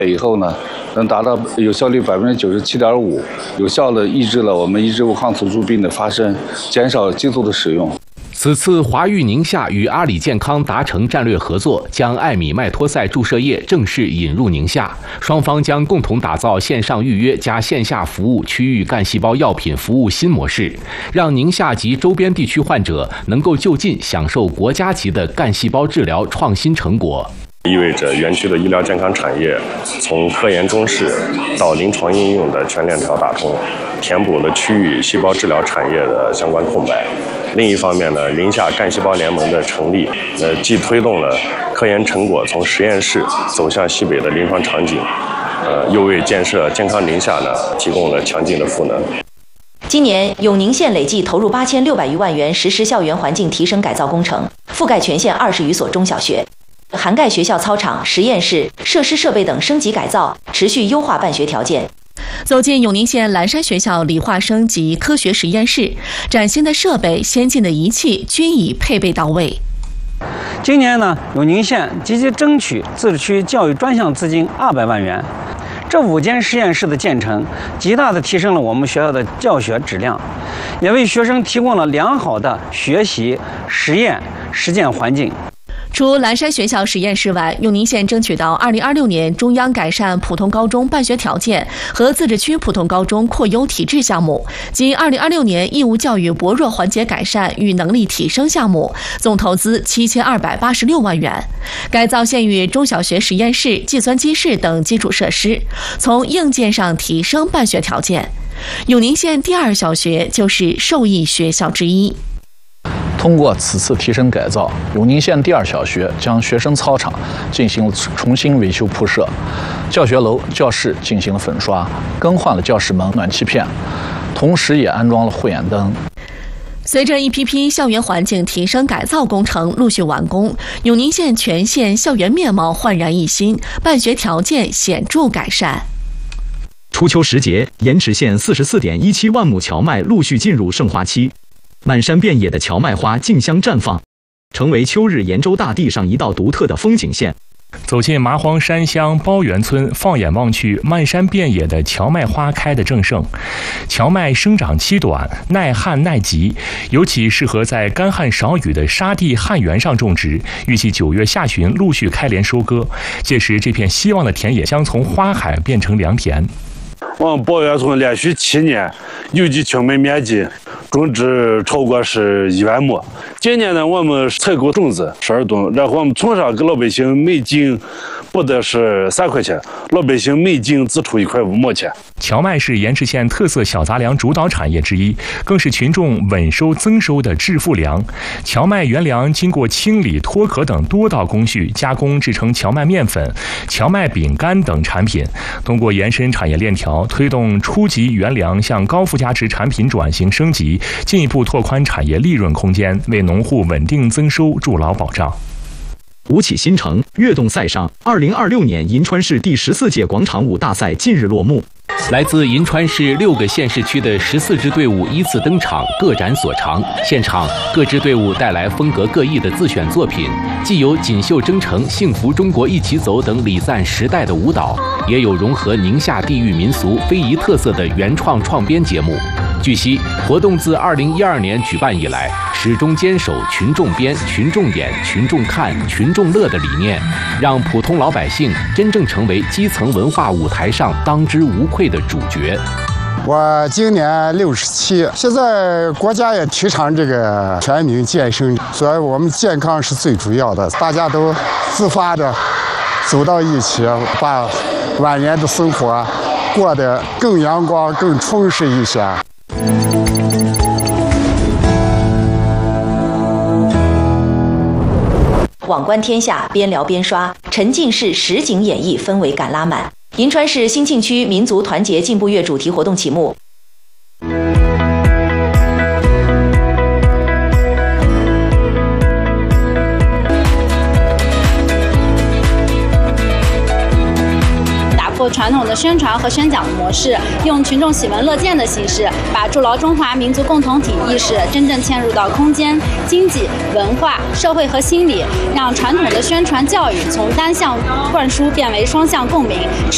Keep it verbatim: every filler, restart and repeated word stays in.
以后呢，能达到有效率百分之九十七点五，有效地抑制了我们抑制物抗突出病的发生，减少激素的使用。 此次华育宁夏与阿里健康达成战略合作，将艾米麦托赛注射液正式引入宁夏，双方将共同打造线上预约加线下服务区域干细胞药品服务新模式，让宁夏及周边地区患者能够就近享受国家级的干细胞治疗创新成果。 意味着园区的医疗健康产业从科研中试到临床应用的全链条打通，填补了区域细胞治疗产业的相关空白。另一方面呢，宁夏干细胞联盟的成立，呃，既推动了科研成果从实验室走向西北的临床场景，呃，又为建设健康宁夏呢提供了强劲的赋能。 今年，永宁县累计投入八千六百余万元实施校园环境提升改造工程，覆盖全县二十余所中小学。涵盖学校操场、实验室、设施设备等升级改造，持续优化办学条件。走进永宁县蓝山学校理化生及科学实验室，崭新的设备、先进的仪器均已配备到位。 今年呢，永宁县积极争取自治区教育专项资金二百万元。这五间实验室的建成，极大地提升了我们学校的教学质量，也为学生提供了良好的学习、实验、实践环境。除蓝山学校实验室外，永宁县争取到二零二六年中央改善普通高中办学条件和自治区普通高中扩优体制项目及二零二六年义务教育薄弱环节改善与能力提升项目，总投资七千二百八十六万元，改造县域中小学实验室、计算机室等基础设施，从硬件上提升办学条件。永宁县第二小学就是受益学校之一。 通过此次提升改造，永宁县第二小学将学生操场进行了重新维修铺设，教学楼、教室进行了粉刷，更换了教室门、暖气片，同时也安装了护眼灯。 随着一批批校园环境提升改造工程陆续完工，永宁县全县校园面貌焕然一新，办学条件显著改善。 初秋时节，盐池县四十四点一七万亩荞麦陆续进入盛花期。满山遍野的荞麦花竞相绽放，成为秋日延州大地上一道独特的风景线。 走进麻黄山乡包源村，放眼望去，漫山遍野的荞麦花开得正盛。荞麦生长期短，耐旱耐急，尤其适合在干旱少雨的沙地旱原上种植。预计九月下旬陆续开镰收割，届时这片希望的田野将从花海变成良田。 我们包源村连续七年有机荞麦面积种植超过是一万亩。今年呢，我们采购种子十二吨，然后我们村上给老百姓每斤不得是三块钱，老百姓每斤只出一块五毛钱。 荞麦是盐池县特色小杂粮主导产业之一，更是群众稳收增收的致富粮。荞麦原粮经过清理、脱壳等多道工序加工，制成荞麦面粉、荞麦饼干等产品。通过延伸产业链条，推动初级原粮向高附加值产品转型升级，进一步拓宽产业利润空间，为农户稳定增收筑牢保障。 吴起新城跃动赛上，二零二六年银川市第十四届广场舞大赛近日落幕。 来自银川市六个县市区的十四支队伍依次登场，各展所长。现场各支队伍带来风格各异的自选作品，既有锦绣征程、幸福中国一起走等礼赞时代的舞蹈，也有融合宁夏地域民俗、非遗特色的原创创编节目。据悉，活动自二零一二年举办以来，始终坚守群众编、群众演、群众看、群众乐的理念，让普通老百姓真正成为基层文化舞台上当之无愧的主角。 我今年六十七，现在国家也提倡这个全民健身，所以我们健康是最主要的，大家都自发的走到一起，把晚年的生活过得更阳光、更充实一些。 网观天下，边聊边刷，沉浸式实景演绎氛围感拉满。银川市兴庆区民族团结进步月主题活动启幕。 传统的宣传和宣讲的模式，用群众喜闻乐见的形式，把筑牢中华民族共同体意识真正嵌入到空间、经济、文化、社会和心理，让传统的宣传教育从单向灌输变为双向共鸣。